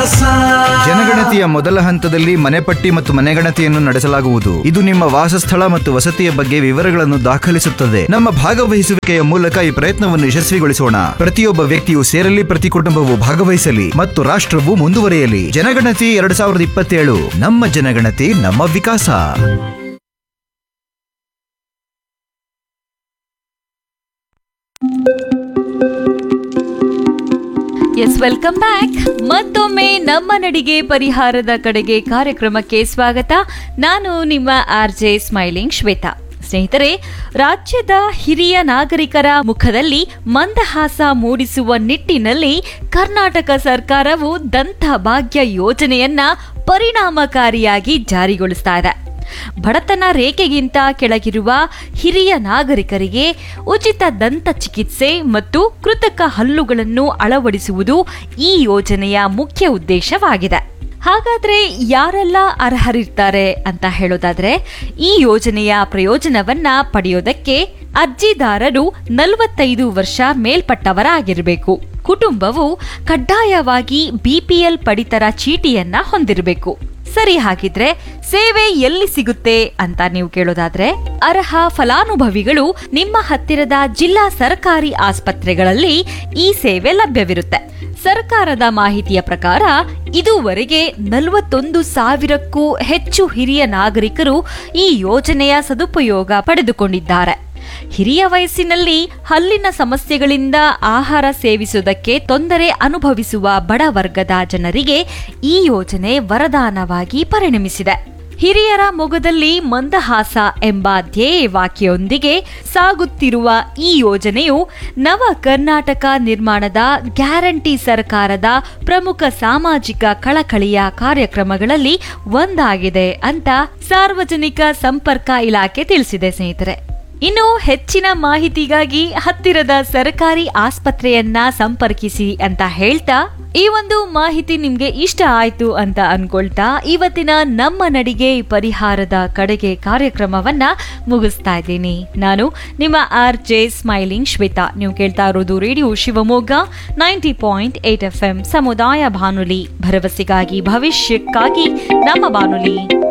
ವಿಕಾಸ. ಜನಗಣತಿಯ ಮೊದಲ ಹಂತದಲ್ಲಿ ಮನೆಪಟ್ಟಿ ಮತ್ತು ಮನೆಗಣತಿಯನ್ನು ನಡೆಸಲಾಗುವುದು. ಇದು ನಿಮ್ಮ ವಾಸಸ್ಥಳ ಮತ್ತು ವಸತಿಯ ಬಗ್ಗೆ ವಿವರಗಳನ್ನು ದಾಖಲಿಸುತ್ತದೆ. ನಮ್ಮ ಭಾಗವಹಿಸುವಿಕೆಯ ಮೂಲಕ ಈ ಪ್ರಯತ್ನವನ್ನು ಯಶಸ್ವಿಗೊಳಿಸೋಣ. ಪ್ರತಿಯೊಬ್ಬ ವ್ಯಕ್ತಿಯು ಸೇರಲಿ, ಪ್ರತಿ ಕುಟುಂಬವು ಭಾಗವಹಿಸಲಿ ಮತ್ತು ರಾಷ್ಟ್ರವು ಮುಂದುವರಿಯಲಿ. ಜನಗಣತಿ 2027. ನಮ್ಮ ಜನಗಣತಿ, ನಮ್ಮ ವಿಕಾಸ. S, welcome back. ಮತ್ತೊಮ್ಮೆ ನಮ್ಮ ನಡಿಗೆ ಪರಿಹಾರದ ಕಡೆಗೆ ಕಾರ್ಯಕ್ರಮಕ್ಕೆ ಸ್ವಾಗತ. ನಾನು ನಿಮ್ಮ RJ ಸ್ಮೈಲಿಂಗ್ ಶ್ವೇತಾ. ಸ್ನೇಹಿತರೆ, ರಾಜ್ಯದ ಹಿರಿಯ ನಾಗರಿಕರ ಮುಖದಲ್ಲಿ ಮಂದಹಾಸ ಮೂಡಿಸುವ ನಿಟ್ಟಿನಲ್ಲಿ ಕರ್ನಾಟಕ ಸರ್ಕಾರವು ದಂತ ಭಾಗ್ಯ ಯೋಜನೆಯನ್ನ ಪರಿಣಾಮಕಾರಿಯಾಗಿ ಜಾರಿಗೊಳಿಸ್ತಾ ಇದೆ. ಬಡತನ ರೇಖೆಗಿಂತ ಕೆಳಗಿರುವ ಹಿರಿಯ ನಾಗರಿಕರಿಗೆ ಉಚಿತ ದಂತ ಚಿಕಿತ್ಸೆ ಮತ್ತು ಕೃತಕ ಹಲ್ಲುಗಳನ್ನು ಅಳವಡಿಸುವುದು ಈ ಯೋಜನೆಯ ಮುಖ್ಯ ಉದ್ದೇಶವಾಗಿದೆ. ಹಾಗಾದ್ರೆ ಯಾರೆಲ್ಲ ಅರ್ಹರಿರ್ತಾರೆ ಅಂತ ಹೇಳೋದಾದ್ರೆ, ಈ ಯೋಜನೆಯ ಪ್ರಯೋಜನವನ್ನ ಪಡೆಯೋದಕ್ಕೆ ಅರ್ಜಿದಾರರು 45 ವರ್ಷ ಮೇಲ್ಪಟ್ಟವರಾಗಿರಬೇಕು. ಕುಟುಂಬವು ಕಡ್ಡಾಯವಾಗಿ BPL ಪಡಿತರ ಚೀಟಿಯನ್ನ ಹೊಂದಿರಬೇಕು. ಸರಿ, ಹಾಗಿದ್ರೆ ಸೇವೆ ಎಲ್ಲಿ ಸಿಗುತ್ತೆ ಅಂತ ನೀವು ಕೇಳೋದಾದ್ರೆ, ಅರ್ಹ ಫಲಾನುಭವಿಗಳು ನಿಮ್ಮ ಹತ್ತಿರದ ಜಿಲ್ಲಾ ಸರ್ಕಾರಿ ಆಸ್ಪತ್ರೆಗಳಲ್ಲಿ ಈ ಸೇವೆ ಲಭ್ಯವಿರುತ್ತೆ. ಸರ್ಕಾರದ ಮಾಹಿತಿಯ ಪ್ರಕಾರ ಇದುವರೆಗೆ 41,000ಕ್ಕೂ ಹೆಚ್ಚು ಹಿರಿಯ ನಾಗರಿಕರು ಈ ಯೋಜನೆಯ ಸದುಪಯೋಗ ಪಡೆದುಕೊಂಡಿದ್ದಾರೆ. ಹಿರಿಯ ವಯಸ್ಸಿನಲ್ಲಿ ಹಲ್ಲಿನ ಸಮಸ್ಯೆಗಳಿಂದ ಆಹಾರ ಸೇವಿಸುವುದಕ್ಕೆ ತೊಂದರೆ ಅನುಭವಿಸುವ ಬಡ ವರ್ಗದ ಜನರಿಗೆ ಈ ಯೋಜನೆ ವರದಾನವಾಗಿ ಪರಿಣಮಿಸಿದೆ. ಹಿರಿಯರ ಮೊಗದಲ್ಲಿ ಮಂದಹಾಸ ಎಂಬ ಧ್ಯೇಯ ವಾಕ್ಯದೊಂದಿಗೆ ಸಾಗುತ್ತಿರುವ ಈ ಯೋಜನೆಯು ನವ ಕರ್ನಾಟಕ ನಿರ್ಮಾಣದ ಗ್ಯಾರಂಟಿ ಸರ್ಕಾರದ ಪ್ರಮುಖ ಸಾಮಾಜಿಕ ಕಳಕಳಿಯ ಕಾರ್ಯಕ್ರಮಗಳಲ್ಲಿ ಒಂದಾಗಿದೆ ಅಂತ ಸಾರ್ವಜನಿಕ ಸಂಪರ್ಕ ಇಲಾಖೆ ತಿಳಿಸಿದೆ. ಸ್ನೇಹಿತರೆ, ಇನ್ನು ಹೆಚ್ಚಿನ ಮಾಹಿತಿಗಾಗಿ ಹತ್ತಿರದ ಸರ್ಕಾರಿ ಆಸ್ಪತ್ರೆಯನ್ನ ಸಂಪರ್ಕಿಸಿ ಅಂತ ಹೇಳ್ತಾ, ಈ ಒಂದು ಮಾಹಿತಿ ನಿಮ್ಗೆ ಇಷ್ಟ ಆಯ್ತು ಅಂತ ಅನ್ಕೊಳ್ತಾ ಇವತ್ತಿನ ನಮ್ಮ ನಡಿಗೆ ಪರಿಹಾರದ ಕಡೆಗೆ ಕಾರ್ಯಕ್ರಮವನ್ನ ಮುಗಿಸ್ತಾ ಇದ್ದೀನಿ. ನಾನು ನಿಮ್ಮ RJ ಸ್ಮೈಲಿಂಗ್ ಶ್ವೇತಾ. ನೀವು ಕೇಳ್ತಾ ಇರೋದು ರೇಡಿಯೋ ಶಿವಮೊಗ್ಗ 90.8 FM ಸಮುದಾಯ ಬಾನುಲಿ, ಭರವಸೆಗಾಗಿ ಭವಿಷ್ಯಕ್ಕಾಗಿ ನಮ್ಮ ಬಾನುಲಿ.